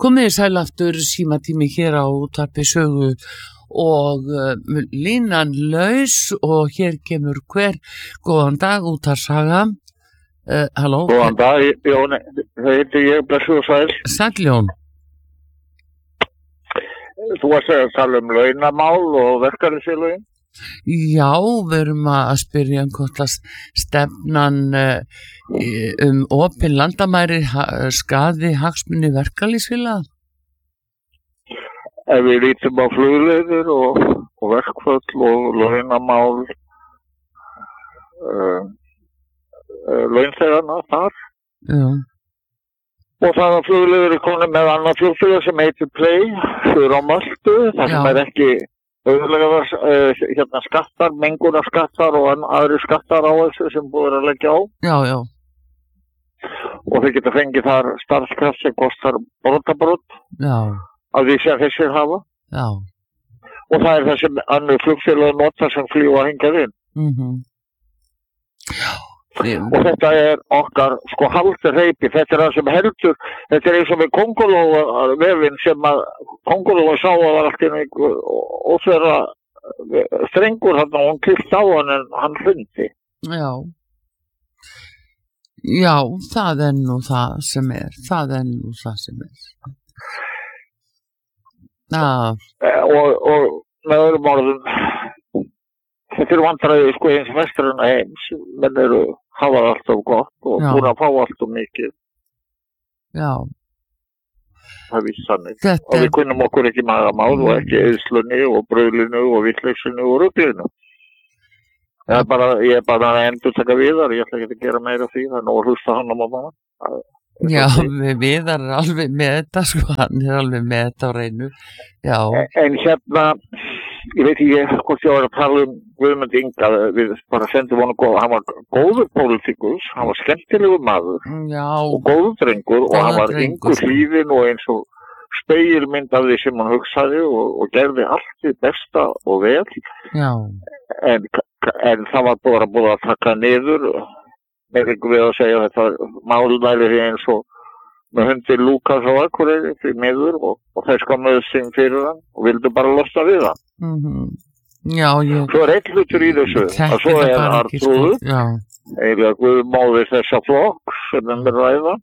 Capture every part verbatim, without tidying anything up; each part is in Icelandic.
Komið þið sæl aftur, símatími hér á Útvarpi Sögu og uh, línan laus og hér kemur hver. Góðan dag, Útvarpssaga. Uh, halló. Góðan dag, Jón, það heiti ég, blessuð og sæl. Sæll Jón. Þú varst að tala um launamál og verkalýðsfélögin. Já, við erum að spyrja um hvort að stefnan uh, um opin landamæri ha skaði hagsmuni verkalýðsfélaga. Ef við lítum á flugleiðir og, og verkföll og launamál uh, uh, launþeganna þar. Já. Og það að flugleiðir er komin með annað flugfélag sem heitir Play, fyrir á Möltu, það sem er ekki auðvitað var uh, hérna skattar, mengunar skattar og aðri skattar á þessu sem búið að leggja á. Já, já. Og þeir geta fengið þar starfskraft sem kostar brotabrot. Já. Af því sem þessir hafa. Já. Og það er það sem annað flugfélag notar sem fljúga hingað inn. Mhm. Já. Og þetta er okkar sko haldur reipi, þetta er það sem heldur, þetta er eins og með Kongolóa vefinn sem að Kongolóa sá að var alltaf einhver óþverra strengur hann og hann klift á hann en hann hrundi. Já. Já, það er nú það sem er, það er nú það sem er. Já. Og, og með öðrum orðum, þetta eru vandræði sko eins vesturinn heims, menn eru hafa alltaf gott og búin að fá alltaf mikið. Já. Það er víst þannig. Þetta... Og við kunnum okkur ekki magamál og ekki eðslunni og bröðlinu og vitleysinu og ruglinu. Ég er bara, ég er bara að endur taka Viðar, ég ætla ekki að gera meira því, það er nú að hlusta hann á mamma. Já, Viðar er alveg með þetta, sko, hann er alveg með þetta á reynu. Já. En hérna, ég veit ekki hvort ég var að tala um Guðmund Inga, við bara sendum honum góð, hann var góður pólitíkus, hann var skemmtilegur maður. Já. Og góður drengur og hann var yngur hlýðin og eins og spegilmynd af því sem hann hugsaði og, og gerði allt því besta og vel. Já. En, en það var bara búið að taka niður, með ykkur við að segja þetta málmæli eins og með hundi Lukas á Akureyri því miður og, og þeir skammaðu sig fyrir hann og vildu bara losna við hann. Mhm. Já, ég... Svo er einn hlutur í þessu, að svo er Artrúður, eiginlega guðmóðir þessa flokk sem þeim er ræða.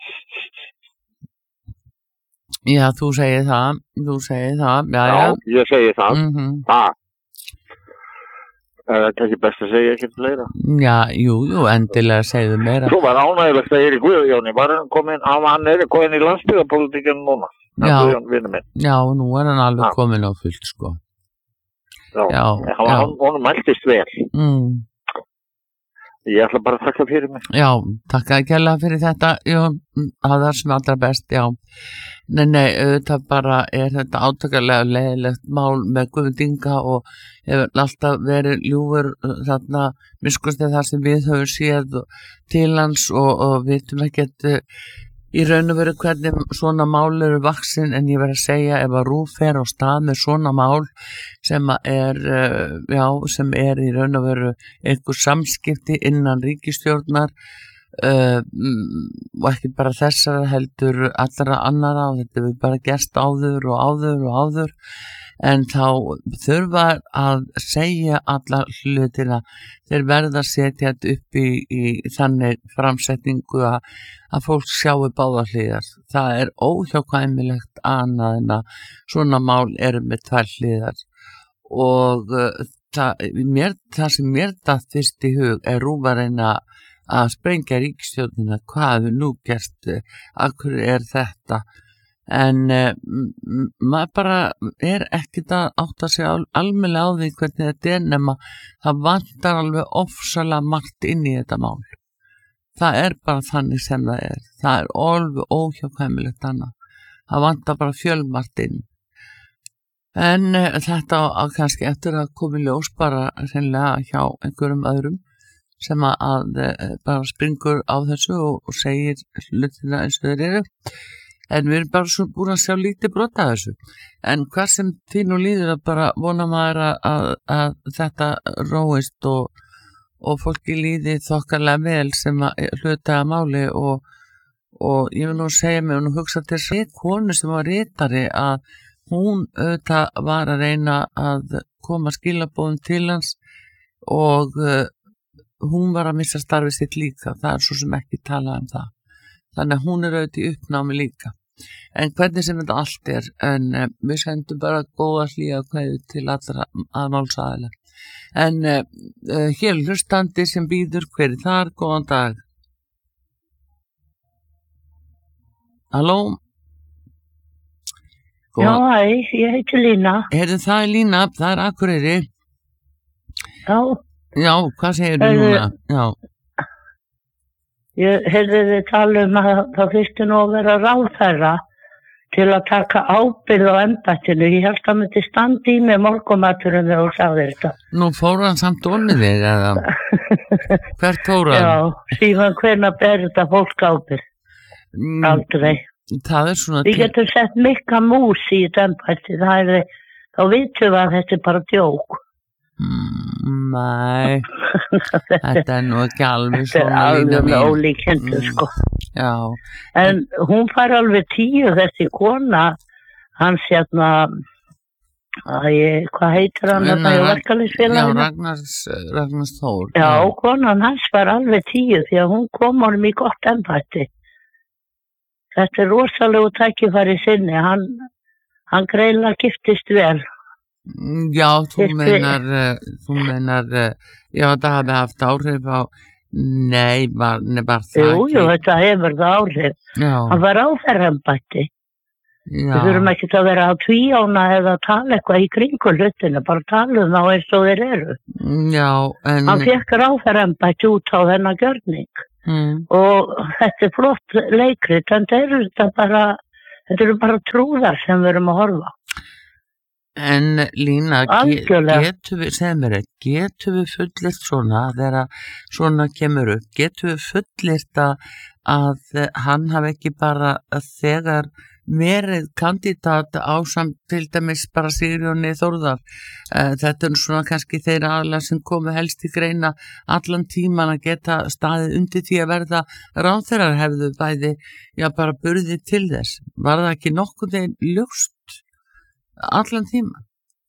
Já, þú segir það, þú segir það, já, já. Já, ég segi það, mm-hmm. það. Það er kannski best að segja ekkert fleira. Já, jú, jú, endilega segðu meira. Svo var ánægilegt að Eirík Guðjóni, var hann komin, hann er komin í landsbyggðarpólitíkinu núna. Já, já, nú er hann alveg komin á fullt, sko. Já, já, hann, já. Hann, hann mæltist vel. Mm. Ég ætla bara að takka fyrir mig. Já, takka kærlega fyrir þetta. Jú, það er sem allra best, já. Nei, nei, auðvitað bara er þetta átökulega leiðilegt mál með Guðmund Inga og hefur alltaf verið ljúfur þarna, miskustið þar sem við höfum séð til hans og, og vitum ekkert í raun og veru hvernig svona mál eru vaksin, en ég verð að segja ef að RÚV fer á stað með svona mál sem er, já, sem er í raun og veru einhver samskipti innan ríkisstjórnar uh, og ekki bara þessara heldur allra annara og þetta við bara gerst áður og áður og áður, en þá þurfa að segja alla hlutina, þeir verða að setja þetta upp í, í þannig framsetningu að, að fólk sjáu báðar hliðar. Það er óhjákvæmilegt annað en að svona mál eru með tvær hliðar og uh, það, mér, það sem mér datt fyrst í hug er RÚV að reyna að sprengja ríkisstjórnina, hvað við nú gerst, af hverju er þetta? En uh, maður bara er ekkert að átta sig al almennilega á því hvernig þetta er nema það vantar alveg ofsalega margt inn í þetta mál. Það er bara þannig sem það er. Það er alveg óhjákvæmilegt annað. Það vantar bara fjölmargt inn. En uh, þetta á kannski eftir að komi ljós bara hreinlega hjá einhverjum öðrum sem að uh, bara springur á þessu og, og segir hlutina eins og þeir eru. En við erum bara svo búin að sjá lítið brot af þessu. En hvað sem því nú líður að bara vona maður að, að, að þetta róist og, og fólki líði þokkarlega vel sem að hluta að máli og, og ég vil nú segja mig og hugsa til þess að konu sem var ritari að hún auðvitað var að reyna að koma skilabóðum til hans og uh, hún var að missa starfið sitt líka, það er svo sem ekki talað um það. Þannig að hún er auðvitað í uppnámi líka. En hvernig sem þetta allt er, en uh, við sendum bara góða hlýja kveðju til allra að málsaðilega. En uh, uh, hér hlustandi sem býður hver er þar, góðan dag. Halló? Já, hæ, ég heiti Lína. Heyrðu, það er Lína, það er Akureyri. Já. Já, hvað segir þú núna? Já. Ég heyrði þið tala um að það fyrstu nú að vera ráðherra til að taka ábyrgð á embættinu. Ég held að myndi standi í með morgumaturinn þegar þú sagði þetta. Nú fór hann samt onnið þig, eða? Hvert fór hann? Já, síðan hvernig ber þetta fólk ábyrgð? Mm. Aldrei. Það er svona... Við getum sett mikla mús í þetta embætti, það er, þá vitum við að þetta er bara djók. Mm, nei, þetta er nú ekki alveg svona Lína mín. Þetta er alveg með ólíkendur, sko. Já. En hún fær alveg tíu, þessi kona, hans hérna, að ég, hvað heitir hann þetta í verkalýsfélaginu? Já, Ragnars, Ragnars Þór. Já, já, konan hans fær alveg tíu því að hún kom honum í gott embætti. Þetta er rosalegu tækifæri sinni, hann, hann greinlega giftist vel. Já, þú meinar, þú meinar, já, það hafi haft áhrif á, nei, var, nei, var það jú, ekki. Jú, þetta hefur það áhrif. Já. Hann var áferðembætti. Við þurfum ekki að vera að tvíána eða að tala eitthvað í kringu hlutinu, bara tala um þá eins og þeir eru. Já, en... Hann fekk áferðembætti út á þennan gjörning. Mm. Og þetta er flott leikrit en þetta eru þetta bara þetta eru bara trúðar sem við erum að horfa. En Lína, getum við segð mér, getum við fullirt svona þegar svona kemur upp, getum við fullirt að, að hann hafi ekki bara þegar verið kandidat á samt til dæmis bara Sigurjóni Þórðar. Þetta er svona kannski þeirra aðalega sem komu helst í greina allan tíman að geta staðið undir því að verða ráðherrar hefðu bæði, já bara burði til þess. Var það ekki nokkuð þeir ljóst allan tíman?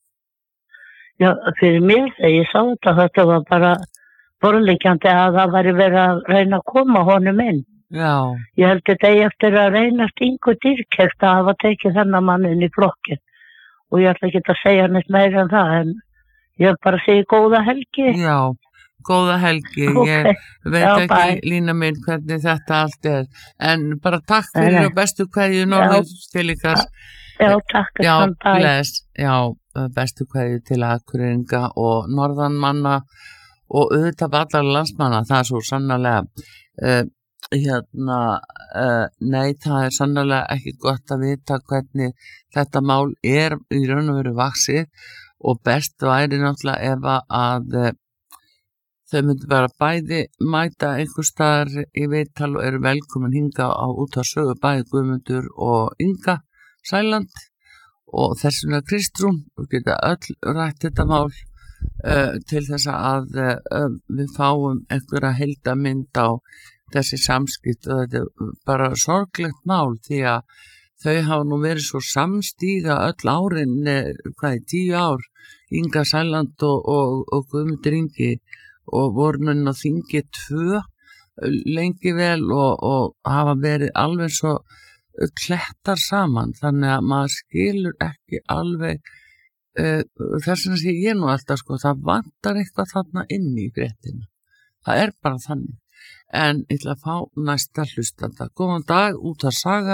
Já, fyrir mér þegar ég sá þetta, þetta var bara borðleikjandi að það væri verið að reyna að koma honum inn. Já. Ég held þetta eigi eftir að reynast yngur dýrkæft að hafa tekið þennan mannin í flokkin og ég ætla ekki að segja neitt meira en það en ég bara segi góða helgi. Já, góða helgi. Okay. Ég veit Já, ekki, bye. Lína mín, hvernig þetta allt er en bara takk fyrir Nei. Og bestu kveðju norður til ykkar. Já, takk. Já, bless. Já, bestu kveðju til Akureyringa og norðanmanna og auðvitað allar landsmanna, það er svo sannarlega uh, hérna, uh, nei, það er sannarlega ekki gott að vita hvernig þetta mál er í raun og veru vaxið og best væri náttúrulega ef að uh, þau myndi bara bæði mæta einhver staðar í viðtal og eru velkomin hinga á út á sögu bæði Guðmundur og Inga Sæland og þess vegna Kristrún og geta öll rætt þetta mál uh, til þess að uh, við fáum einhverja heildamynd á þessi samskipt og þetta er bara sorglegt mál því að þau hafa nú verið svo samstíga öll árin, hvað er tíu ár, Inga Sæland og, og, og Guðmundur Ingi og voru núna á þingi tvö lengi vel og, og hafa verið alveg svo klettar saman þannig að maður skilur ekki alveg uh, þess vegna sé ég nú alltaf sko, það vantar eitthvað þarna inn í fréttinu, það er bara þannig. En ég ætla að fá næsta hlustanda. Góðan dag, út að saga.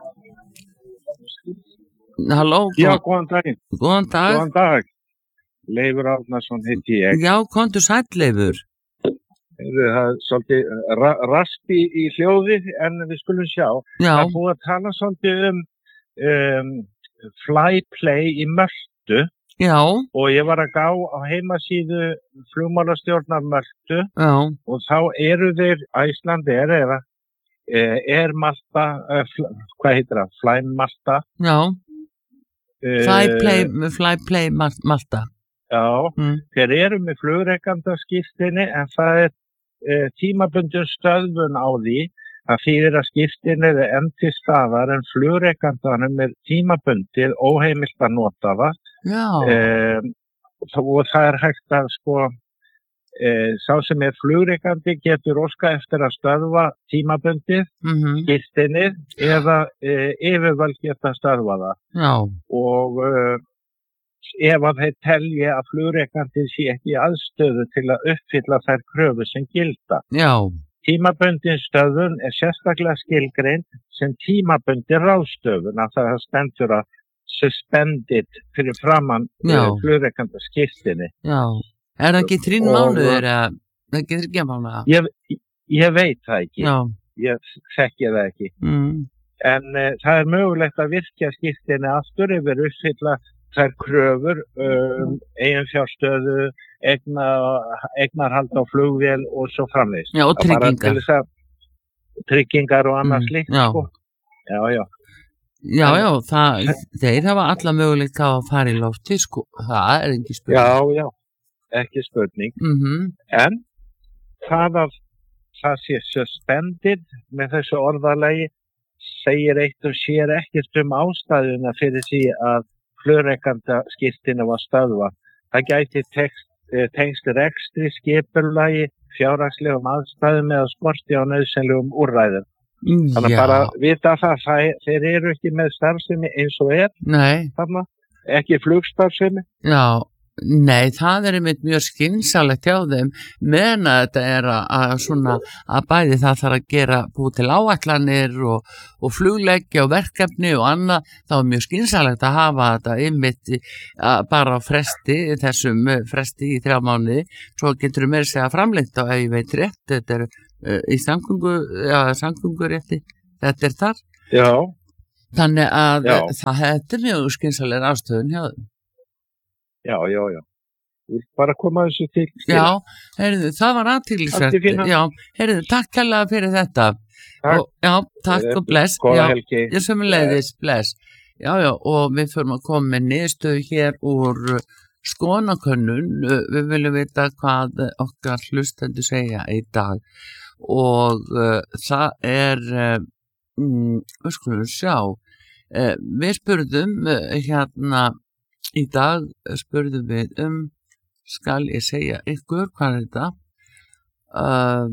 Halló. Já, góðan dag. Góðan dag. Góðan dag. Leifur Árnason heiti ég. Já, komdu sæll Leifur. Það er svolítið ra raspi í hljóði en við skulum sjá. Já. Það er búið að tala svolítið um, um flyplay í Möltu. Já. Og ég var að gá á heimasíðu flugmálastjórnar Möltu. Já. Og þá eru þeir Icelandair eða Air Malta, uh, hvað heitir það? Fly Malta. Já. Flyplay, uh, Flyplay Malta. Já, mm. þeir eru með flugrekandaskiptinni en það er uh, tímabundin stöðvun á því Það þýðir að skírteini er enn til staðar en flugrekandanum er tímabundið óheimilt að nota það. Já. Um, og það er hægt að sko e, sá sem er flugrekandi getur óska eftir að stöðva tímabundið Mhm. skírteinið eða e, yfirvöld geta stöðva það. Já. Og uh, ef að þeir telji að flugrekandi sé ekki í aðstöðu til að uppfylla þær kröfur sem gilda. Já. Tímabundin stöðun er sérstaklega skilgreind sem tímabundin ráðstöfun að það stendur að suspended fyrir framann Já. flugrekanda skírteini. Já. Er það ekki þrín Og- mánuðir eða það ekki þriggja mánuða? Ég, ég veit það ekki, Já. ég þekki það ekki. Mm. En uh, það er mögulegt að virkja skírteini aftur yfir uppfylla þær kröfur um, eiginfjárstöðu, eigna, eignarhald á flugvél og svo framvegis. Já, og Það bara tryggingar. til þess að- Tryggingar og annað Mm, slíkt. já. Sko. Já, já. Já, já, það, þeir hafa alla möguleika á að fara í lofti, sko, það er ekki spurning. Já, já. Ekki spurning. Mhm. En það að það sé suspended með þessu orðalagi segir eitt og sér ekkert um ástæðuna fyrir því að flugrekanda skírteini var stöðvað. Það gæti text, eh, tengst rekstri, skipulagi, fjárhagslegum aðstæðum eða skorti á nauðsynlegum úrræðum. Þannig Já. að bara vita það, það, þeir eru ekki með starfsemi eins og er, Nei, þarna, ekki flugstarfsemi. já, nei, það er einmitt mjög skynsalegt hjá þeim, meðan að þetta er að, að svona, að bæði það þarf að gera búið til áætlanir og, og flugleggja og verkefni og annað, þá er mjög skynsalegt að hafa þetta einmitt að bara á fresti, þessum eh, fresti í þrjá mánuði, svo getur við meira segja framlengt og ef ég veit rétt, þetta er uh, í samgöngu, já, samgöngurétti, þetta er þar. Já, Þannig að Já. það þetta er mjög skynsalega ástöðun hjá þeim. já, já, já. Þú vilt bara koma þessu til. Já, heyrðu, það var Allt í aðtílisvert. fína. Já, heyrðu, takk kærlega fyrir þetta. Takk. Og, já, takk Heyrðu, og bless. Góða Já, helgi. ég sömuleiðis, bless. Já, já, og við förum að koma með niðurstöðu hér úr uh, skoðanakönnun. Uh, Við viljum vita hvað uh, okkar hlustendur segja í dag. Og uh, það er, uh, mm, við skulum sjá, uh, við spurðum uh, hérna, í dag spurðum við um, skal ég segja ykkur, hvað er þetta? Uh,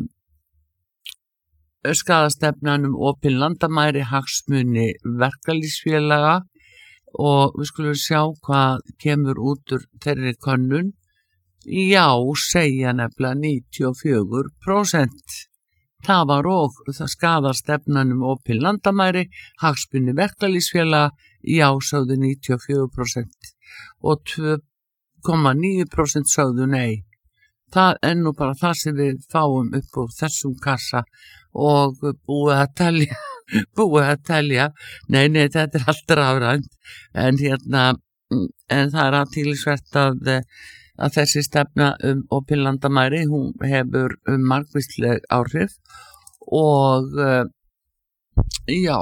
Skaðastefnan um opin landamæri, hagsmuni verkalýsfélaga og við skulum sjá hvað kemur út úr þeirri könnun. Já, segja nefnilega níutíu og fjögur prósent. Það var og það skaðastefnan um opin landamæri, hagsmuni verkalýsfélaga, já, sögðu níutíu og fjögur prósent og tvö komma níu prósent sögðu nei. Það er nú bara það sem við fáum upp úr þessum kassa og búið að telja, búið að telja, nei, nei, þetta er alltaf rafrænt, en hérna, en það er athyglisvert að, að þessi stefna um opin landamæri, hún hefur um margvísleg áhrif og já,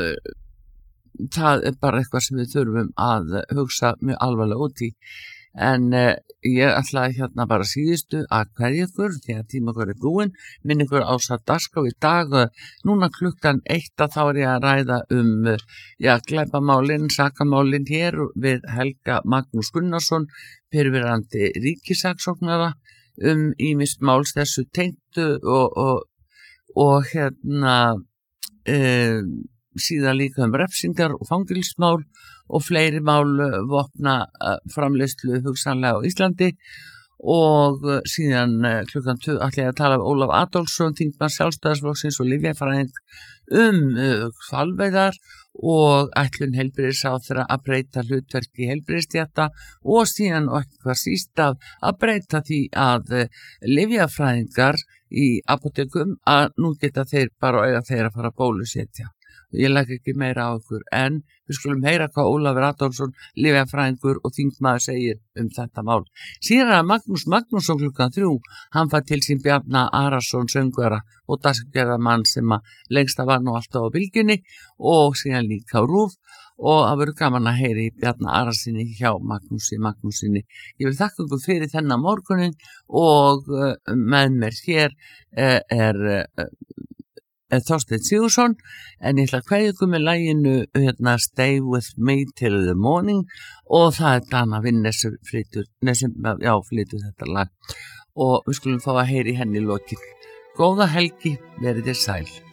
það er bara eitthvað sem við þurfum að hugsa mjög alvarlega út í. En uh, ég ætlaði hérna bara síðustu að hverja ykkur því að tíma ykkur er búinn, minn ykkur ásatt dagskrá í dag, uh, núna klukkan eitt að þá er ég að ræða um uh, já, glæpamálin, sakamálin hér við Helga Magnús Gunnarsson, fyrrverandi ríkissaksóknara um ýmist máls þessu tengdu og, og, og hérna uh, síðan líka um refsingar og fangilsmál og fleiri mál uh, vopna uh, framleiðslu hugsanlega á Íslandi og uh, síðan uh, klukkan tvö ætla ég að tala um Ólaf Adolfsson, þingmann Sjálfstæðisflokksins og lyfjafræðing um uh, hvalveiðar og ætlun heilbrigðisráðherra að breyta hlutverki heilbrigðisstétta og síðan og eitthvað síst af að breyta því að uh, lyfjafræðingar í apótekum að nú geta þeir bara eiga þeir að fara að bólusetja. Ég legg ekki meira á ykkur en við skulum heyra hvað Ólafur Adolfsson, lyfjafræðingur og þingmaður segir um þetta mál. Síðan að Magnús Magnússon klukkan þrjú, hann fær til sín Bjarna Arason söngvara og dagsgerðarmann sem að lengst að var nú alltaf á bylgjunni og síðan líka á RÚV og það verður gaman að heyri Bjarna Arasinni hjá Magnúsi Magnúsinni. Ég vil þakka ykkur fyrir þennan morgunin og uh, með mér hér uh, er uh, Þorsteinn Sigursson, en ég ætla að kveðja ykkur með laginu hérna, Stay With Me Till The Morning og það er Dana Vinnesur flytur, nesum, já, flytur þetta lag og við skulum fá að heyri henni í lokin. Góða helgi, verið þér sæl.